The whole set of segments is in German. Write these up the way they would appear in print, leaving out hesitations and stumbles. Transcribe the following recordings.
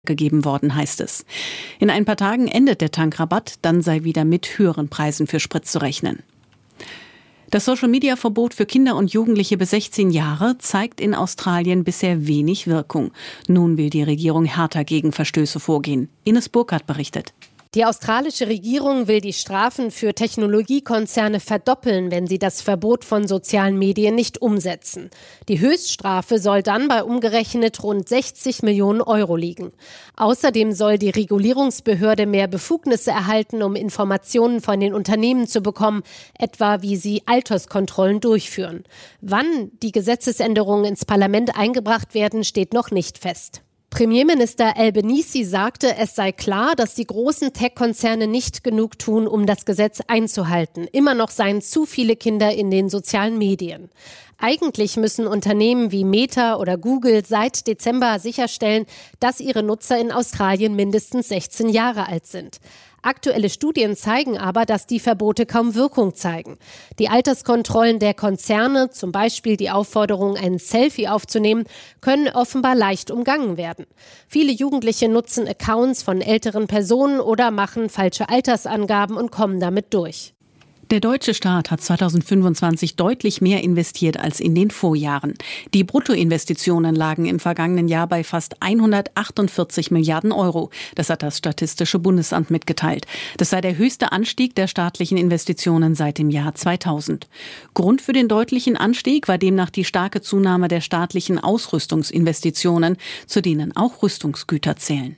gegeben worden, heißt es. In ein paar Tagen endet der Tankrabatt, dann sei wieder mit höheren Preisen für Sprit zu rechnen. Das Social-Media-Verbot für Kinder und Jugendliche bis 16 Jahre zeigt in Australien bisher wenig Wirkung. Nun will die Regierung härter gegen Verstöße vorgehen. Ines Burkhardt berichtet. Die australische Regierung will die Strafen für Technologiekonzerne verdoppeln, wenn sie das Verbot von sozialen Medien nicht umsetzen. Die Höchststrafe soll dann bei umgerechnet rund 60 Millionen Euro liegen. Außerdem soll die Regulierungsbehörde mehr Befugnisse erhalten, um Informationen von den Unternehmen zu bekommen, etwa wie sie Alterskontrollen durchführen. Wann die Gesetzesänderungen ins Parlament eingebracht werden, steht noch nicht fest. Premierminister Albanese sagte, es sei klar, dass die großen Tech-Konzerne nicht genug tun, um das Gesetz einzuhalten. Immer noch seien zu viele Kinder in den sozialen Medien. Eigentlich müssen Unternehmen wie Meta oder Google seit Dezember sicherstellen, dass ihre Nutzer in Australien mindestens 16 Jahre alt sind. Aktuelle Studien zeigen aber, dass die Verbote kaum Wirkung zeigen. Die Alterskontrollen der Konzerne, zum Beispiel die Aufforderung, ein Selfie aufzunehmen, können offenbar leicht umgangen werden. Viele Jugendliche nutzen Accounts von älteren Personen oder machen falsche Altersangaben und kommen damit durch. Der deutsche Staat hat 2025 deutlich mehr investiert als in den Vorjahren. Die Bruttoinvestitionen lagen im vergangenen Jahr bei fast 148 Milliarden Euro. Das hat das Statistische Bundesamt mitgeteilt. Das sei der höchste Anstieg der staatlichen Investitionen seit dem Jahr 2000. Grund für den deutlichen Anstieg war demnach die starke Zunahme der staatlichen Ausrüstungsinvestitionen, zu denen auch Rüstungsgüter zählen.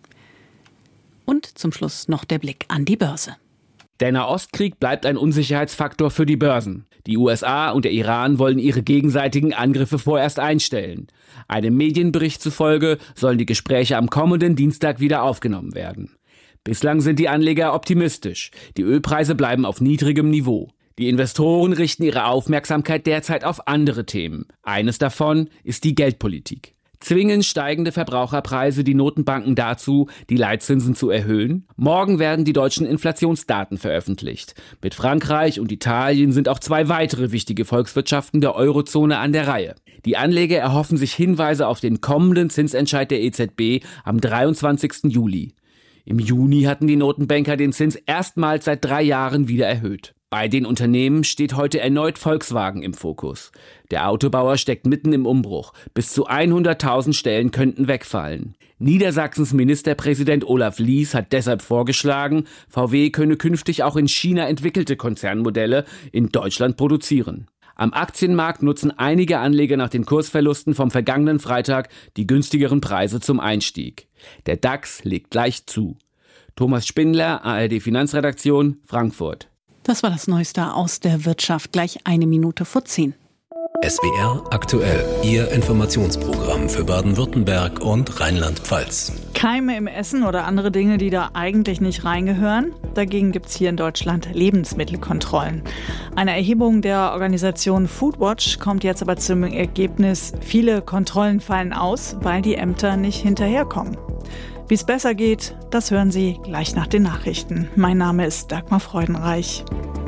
Und zum Schluss noch der Blick an die Börse. Der Nahostkrieg bleibt ein Unsicherheitsfaktor für die Börsen. Die USA und der Iran wollen ihre gegenseitigen Angriffe vorerst einstellen. Einem Medienbericht zufolge sollen die Gespräche am kommenden Dienstag wieder aufgenommen werden. Bislang sind die Anleger optimistisch. Die Ölpreise bleiben auf niedrigem Niveau. Die Investoren richten ihre Aufmerksamkeit derzeit auf andere Themen. Eines davon ist die Geldpolitik. Zwingen steigende Verbraucherpreise die Notenbanken dazu, die Leitzinsen zu erhöhen? Morgen werden die deutschen Inflationsdaten veröffentlicht. Mit Frankreich und Italien sind auch zwei weitere wichtige Volkswirtschaften der Eurozone an der Reihe. Die Anleger erhoffen sich Hinweise auf den kommenden Zinsentscheid der EZB am 23. Juli. Im Juni hatten die Notenbanker den Zins erstmals seit 3 Jahren wieder erhöht. Bei den Unternehmen steht heute erneut Volkswagen im Fokus. Der Autobauer steckt mitten im Umbruch. Bis zu 100.000 Stellen könnten wegfallen. Niedersachsens Ministerpräsident Olaf Lies hat deshalb vorgeschlagen, VW könne künftig auch in China entwickelte Konzernmodelle in Deutschland produzieren. Am Aktienmarkt nutzen einige Anleger nach den Kursverlusten vom vergangenen Freitag die günstigeren Preise zum Einstieg. Der DAX legt leicht zu. Thomas Spindler, ARD Finanzredaktion, Frankfurt. Das war das Neueste aus der Wirtschaft, gleich 9:01. SWR aktuell, Ihr Informationsprogramm für Baden-Württemberg und Rheinland-Pfalz. Keime im Essen oder andere Dinge, die da eigentlich nicht reingehören. Dagegen gibt es hier in Deutschland Lebensmittelkontrollen. Eine Erhebung der Organisation Foodwatch kommt jetzt aber zum Ergebnis, viele Kontrollen fallen aus, weil die Ämter nicht hinterherkommen. Wie es besser geht, das hören Sie gleich nach den Nachrichten. Mein Name ist Dagmar Freudenreich.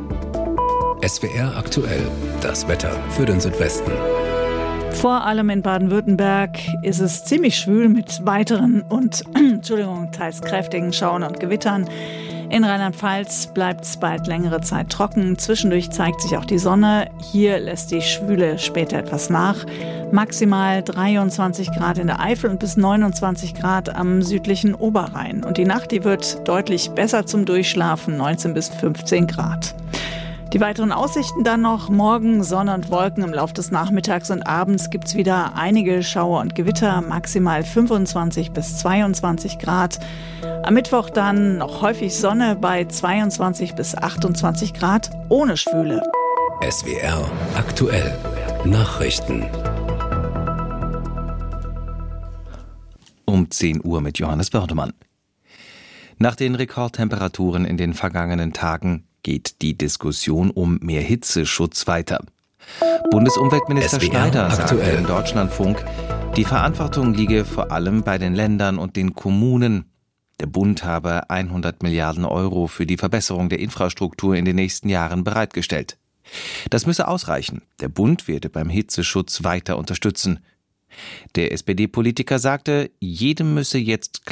SWR aktuell, das Wetter für den Südwesten. Vor allem in Baden-Württemberg ist es ziemlich schwül mit weiteren und teils kräftigen Schauern und Gewittern. In Rheinland-Pfalz bleibt es bald längere Zeit trocken. Zwischendurch zeigt sich auch die Sonne. Hier lässt die Schwüle später etwas nach. Maximal 23 Grad in der Eifel und bis 29 Grad am südlichen Oberrhein. Und die Nacht, die wird deutlich besser zum Durchschlafen, 19 bis 15 Grad. Die weiteren Aussichten dann noch: morgen Sonne und Wolken, im Laufe des Nachmittags und abends gibt es wieder einige Schauer und Gewitter, maximal 25 bis 22 Grad. Am Mittwoch dann noch häufig Sonne bei 22 bis 28 Grad ohne Schwüle. SWR aktuell, Nachrichten. Um 10 Uhr mit Johannes Wördemann. Nach den Rekordtemperaturen in den vergangenen Tagen geht die Diskussion um mehr Hitzeschutz weiter. Bundesumweltminister Schneider sagte im Deutschlandfunk, die Verantwortung liege vor allem bei den Ländern und den Kommunen. Der Bund habe 100 Milliarden Euro für die Verbesserung der Infrastruktur in den nächsten Jahren bereitgestellt. Das müsse ausreichen. Der Bund werde beim Hitzeschutz weiter unterstützen. Der SPD-Politiker sagte, jedem müsse jetzt